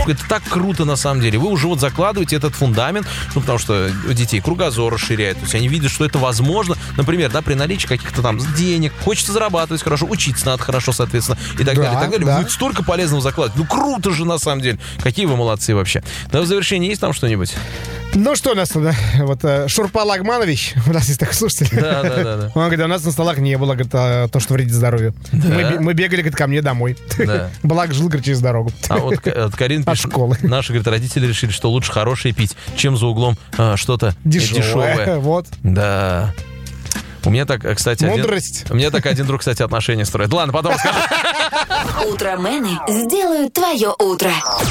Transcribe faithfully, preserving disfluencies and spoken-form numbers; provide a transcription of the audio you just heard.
тренировка, это так круто на самом деле. Вы уже вот закладываете этот фундамент, ну, потому что у детей кругозор расширяет, то есть они видят, что это возможно. Например, да, при наличии каких-то там денег, хочется зарабатывать хорошо, учиться надо хорошо, соответственно, и так Да, далее, и так далее. да. Будет столько полезного закладывать. Ну, круто же на самом деле. Какие вы молодцы вообще. Да, в завершении есть там что-нибудь? Ну, что у нас тогда? Вот э, Шурпа Лагманович, у нас есть такой слушатель. Да, да, да, да. Он говорит, у нас на столах не было, говорит, а, то, что вредит здоровью. Да? Мы, бе- мы бегали, говорит, ко мне домой. Да. Благо жил, говорит, через дорогу. А вот К- от Карин От пишет, школы. наши, говорит, родители решили, что лучше хорошее пить, чем за углом а, что-то Дешевое. дешевое. Вот. Да. У меня так, кстати, один, Мудрость. у меня так один друг, кстати, отношения строит. Ладно, потом расскажу. Утромэны сделают твое утро.